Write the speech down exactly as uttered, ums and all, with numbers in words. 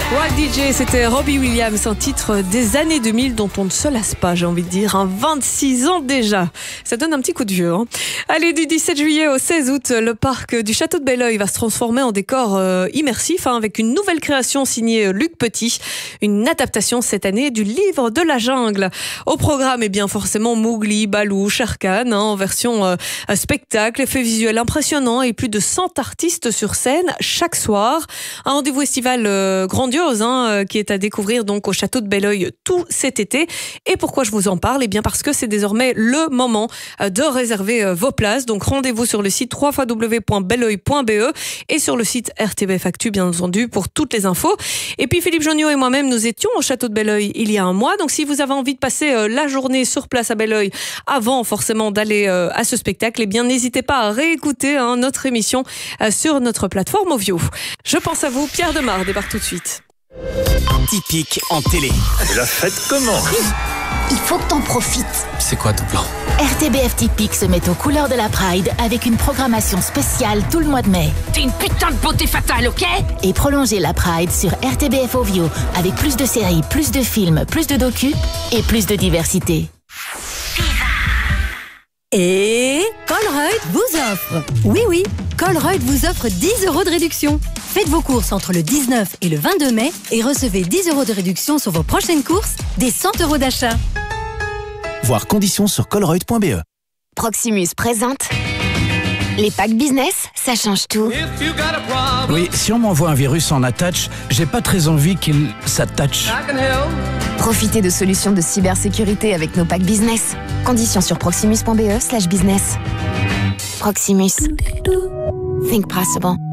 Wild D J, c'était Robbie Williams, un titre des années deux mille dont on ne se lasse pas, j'ai envie de dire, hein, vingt-six ans déjà. Ça donne un petit coup de vieux. Hein. Allez, du dix-sept juillet au seize août, le parc du Château de Belleuil va se transformer en décor euh, immersif hein, avec une nouvelle création signée Luc Petit, une adaptation cette année du livre de la jungle. Au programme, eh bien forcément Mowgli, Balou, Shere Khan, hein, en version euh, spectacle, effets visuels impressionnants et plus de cent artistes sur scène chaque soir. Un rendez-vous estival euh, grandiose hein, qui est à découvrir donc au Château de Belleuil tout cet été. Et pourquoi je vous en parle ? Eh bien parce que c'est désormais le moment de réserver vos places. Donc rendez-vous sur le site w w w point belleuil point b e et sur le site R T B F Actu bien entendu pour toutes les infos. Et puis Philippe Jonniot et moi-même nous étions au Château de Belleuil il y a un mois. Donc si vous avez envie de passer la journée sur place à Belleuil avant forcément d'aller à ce spectacle, eh bien n'hésitez pas à réécouter hein, notre émission sur notre plateforme Ovio. Je pense à vous, Pierre Demar débarque tout de suite. Typique en télé. Et la fête commence. Il faut que t'en profites. C'est quoi ton plan ? R T B F Typique se met aux couleurs de la Pride avec une programmation spéciale tout le mois de mai. T'es une putain de beauté fatale, ok ? Et prolongez la Pride sur R T B F Ovio avec plus de séries, plus de films, plus de docus et plus de diversité. Et Colruyt vous offre. Oui, oui, Colruyt vous offre dix euros de réduction. Faites vos courses entre le dix-neuf et le vingt-deux mai et recevez dix euros de réduction sur vos prochaines courses, des cent euros d'achat. Voir conditions sur colruyt point b e. Proximus présente les packs business, ça change tout. Oui, si on m'envoie un virus en attach, j'ai pas très envie qu'il s'attache. Profitez de solutions de cybersécurité avec nos packs business. Conditions sur proximus point b e slash business. Proximus. Think possible.